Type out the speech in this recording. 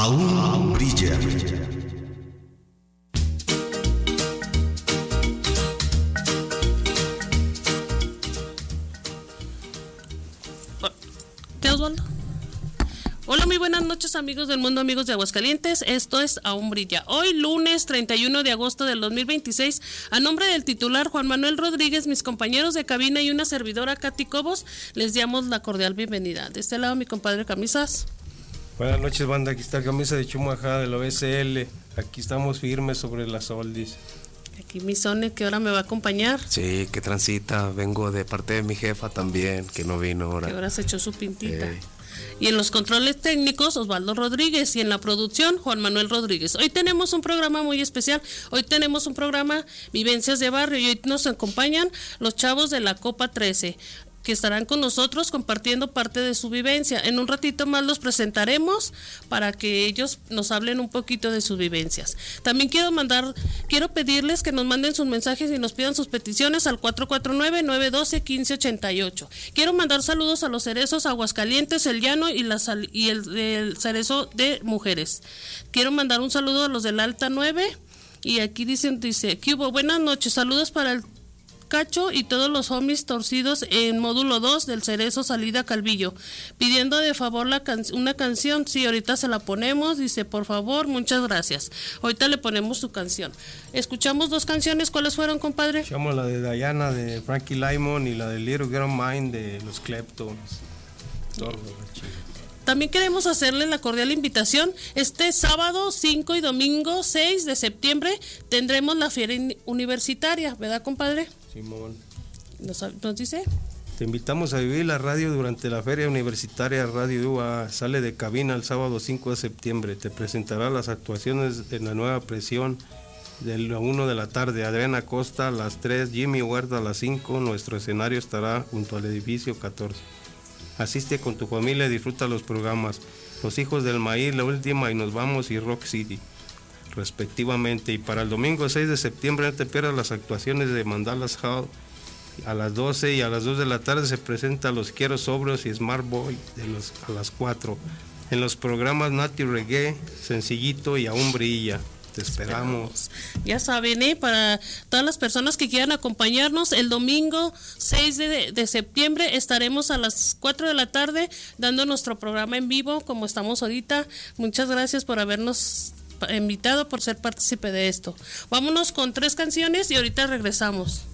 Aún brilla. ¿Qué, Osvaldo? Hola, muy buenas noches, amigos del mundo, amigos de Aguascalientes. Esto es Aún brilla. Hoy, lunes 31 de agosto del 2026, a nombre del titular Juan Manuel Rodríguez, mis compañeros de cabina y una servidora, Katy Cobos, les damos la cordial bienvenida. De este lado, mi compadre Camisas. Buenas noches, banda. Aquí está Camisa de Chumajá de la OSL. Aquí estamos firmes sobre las oldies. Aquí mi Sone, que ahora me va a acompañar. Sí, que transita. Vengo de parte de mi jefa también, que no vino ahora. Que ahora se echó su pintita. Y en los controles técnicos, Osvaldo Rodríguez. Y en la producción, Juan Manuel Rodríguez. Hoy tenemos un programa muy especial. Hoy tenemos un programa Vivencias de Barrio. Y hoy nos acompañan los chavos de la Copa 13, que estarán con nosotros compartiendo parte de su vivencia. En un ratito más los presentaremos para que ellos nos hablen un poquito de sus vivencias. También quiero pedirles que nos manden sus mensajes y nos pidan sus peticiones al 449-912-1588. Quiero mandar saludos a los cerezos Aguascalientes, El Llano y el cerezo de Mujeres. Quiero mandar un saludo a los del Alta 9 y aquí dice, ¿qué hubo? Buenas noches, saludos para el Cacho y todos los homies torcidos en módulo 2 del Cerezo Salida Calvillo, pidiendo de favor una canción. Sí, ahorita se la ponemos, dice, por favor, muchas gracias. Ahorita le ponemos su canción. Escuchamos dos canciones, ¿cuáles fueron, compadre? Escuchamos la de Diana de Frankie Lymon y la de Little Girl Mine de los Kleptons. También queremos hacerle la cordial invitación. Este sábado 5 y domingo 6 de septiembre tendremos la feria universitaria, ¿verdad, compadre? Simón. ¿Nos dice? Te invitamos a vivir la radio durante la feria universitaria Radio UA. Sale de cabina el sábado 5 de septiembre. Te presentará las actuaciones en la nueva presión de la 1 de la tarde. Adriana Costa a las 3, Jimmy Huerta a las 5. Nuestro escenario estará junto al edificio 14. Asiste con tu familia y disfruta los programas Los Hijos del Maíz, La Última y Nos Vamos y Rock City, respectivamente. Y para el domingo 6 de septiembre no te pierdas las actuaciones de Mandalas Hall a las 12 y a las 2 de la tarde se presenta Los Quiero Sobrios y Smart Boy a las 4. En los programas Nati Reggae, Sencillito y Aún Brilla. Te esperamos. Ya saben, para todas las personas que quieran acompañarnos, el domingo 6 de septiembre estaremos a las 4 de la tarde dando nuestro programa en vivo, como estamos ahorita. Muchas gracias por habernos invitado, por ser partícipe de esto. Vámonos con 3 canciones y ahorita regresamos.